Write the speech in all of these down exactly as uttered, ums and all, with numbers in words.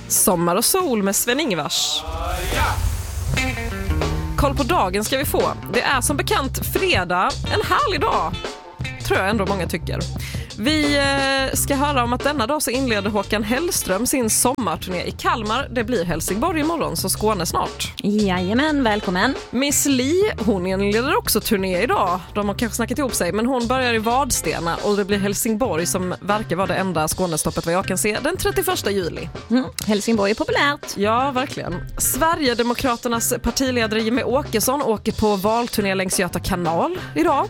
Sommar och sol med Sven-Ingvars. Koll på dagen ska vi få. Det är som bekant fredag, en härlig dag. Tror jag ändå många tycker. Vi ska höra om att denna dag så inleder Håkan Hellström sin sommarturné i Kalmar. Det blir Helsingborg imorgon, så Skåne snart. Jajamän, välkommen. Miss Li, hon inleder också turné idag. De har kanske snackat ihop sig, men hon börjar i Vadstena och det blir Helsingborg som verkar vara det enda Skånestoppet vad jag kan se den trettioförsta juli. Mm, Helsingborg är populärt. Ja, verkligen. Sverigedemokraternas partiledare Jimmie Åkesson åker på valturné längs Göta kanal idag.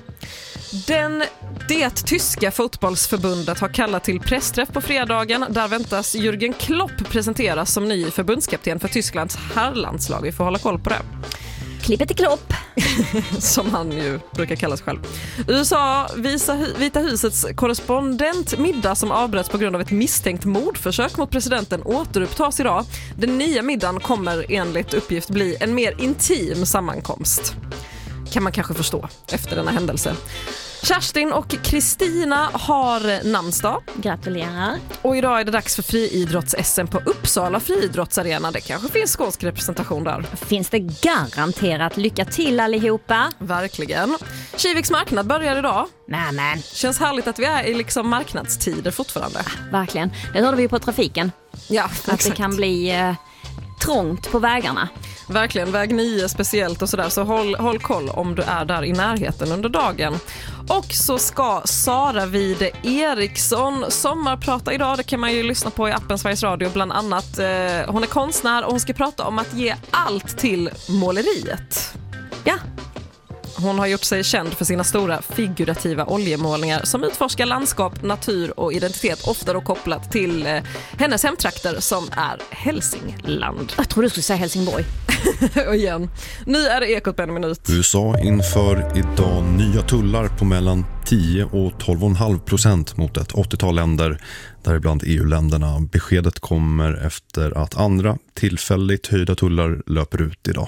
Den, det tyska fotbollsförbundet har kallat till pressträff på fredagen. Där väntas Jürgen Klopp presenteras som ny förbundskapten för Tysklands herrlandslag. Vi får hålla koll på det. Klippet i Klopp. Som han ju brukar kallas själv. U S A visar Vita husets korrespondentmiddag som avbröts på grund av ett misstänkt mordförsök mot presidenten återupptas idag. Den nya middagen kommer enligt uppgift bli en mer intim sammankomst. Kan man kanske förstå efter denna händelse. Kerstin och Kristina har namnsdag. Gratulerar. Och idag är det dags för friidrotts-S M på Uppsala friidrottsarena. Det kanske finns skånsk representation där. Finns det garanterat. Lycka till allihopa. Verkligen. Kiviks marknad börjar idag. Nämen. Känns härligt att vi är i liksom marknadstider fortfarande. Ah, verkligen. Det hörde vi på trafiken. Ja, att exakt. Det kan bli eh, trångt på vägarna. Verkligen, väg nio speciellt och sådär. Så håll, håll koll om du är där i närheten under dagen. Och så ska Sara Wide Eriksson sommarprata idag. Det kan man ju lyssna på i appen Sveriges Radio bland annat. Eh, hon är konstnär och hon ska prata om att ge allt till måleriet. Ja. Hon har gjort sig känd för sina stora figurativa oljemålningar som utforskar landskap, natur och identitet, ofta då kopplat till eh, hennes hemtrakter som är Hälsingland. Jag tror du skulle säga Helsingborg. Och igen. Nu är det Ekot på en minut. U S A inför idag nya tullar på mellan tio och tolv komma fem procent mot ett åttiotal länder, däribland E U-länderna. Beskedet kommer efter att andra tillfälligt höjda tullar löper ut idag.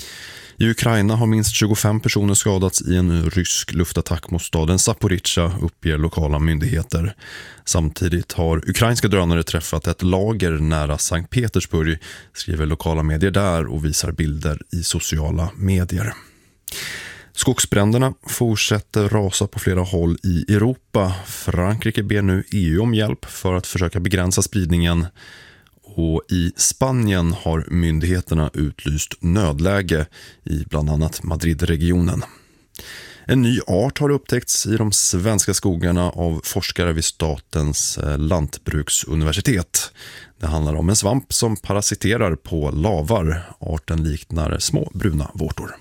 I Ukraina har minst tjugofem personer skadats i en rysk luftattack mot staden Zaporizjzja, uppger lokala myndigheter. Samtidigt har ukrainska drönare träffat ett lager nära Sankt Petersburg, skriver lokala medier där och visar bilder i sociala medier. Skogsbränderna fortsätter rasa på flera håll i Europa. Frankrike ber nu E U om hjälp för att försöka begränsa spridningen. Och i Spanien har myndigheterna utlyst nödläge i bland annat Madridregionen. En ny art har upptäckts i de svenska skogarna av forskare vid Statens lantbruksuniversitet. Det handlar om en svamp som parasiterar på lavar. Arten liknar små bruna vårtor.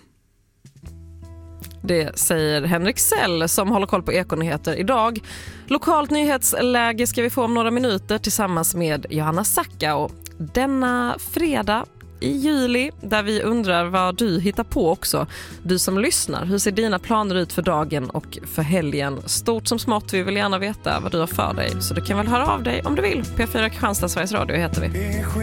Det säger Henrik Sell som håller koll på Ekonyheter idag. Lokalt nyhetsläge ska vi få om några minuter tillsammans med Johanna Sacka. Och denna fredag i juli där vi undrar vad du hittar på också. Du som lyssnar, hur ser dina planer ut för dagen och för helgen? Stort som smått, vi vill gärna veta vad du har för dig. Så du kan väl höra av dig om du vill. P fyra Kristianstad, Sveriges Radio heter vi.